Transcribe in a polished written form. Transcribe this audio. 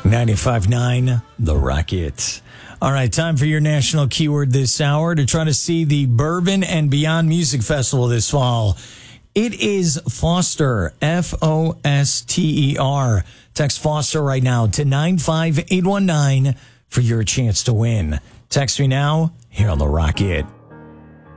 95.9 The Rocket. All right, time for your national keyword this hour to try to see the Bourbon and Beyond Music Festival this fall. It is Foster, Foster. Text Foster right now to 95819 for your chance to win. Text me now here on The Rocket.